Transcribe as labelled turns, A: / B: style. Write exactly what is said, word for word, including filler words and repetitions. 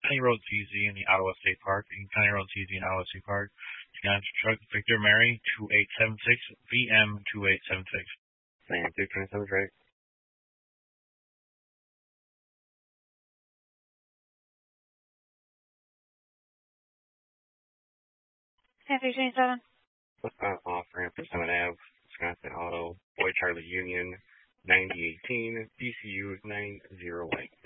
A: County Road T Z in the Ottawa State Park, in County Road T Z in Ottawa State Park. Scan truck Victor Mary two eight seven six V M two eight seven six.
B: Same two twenty-seven, right?
C: San three twenty-seven.
B: Westbound off ramp for Summit Ave, Wisconsin Auto, Boy Charlie Union, ninety eighteen, B C U nine zero eight.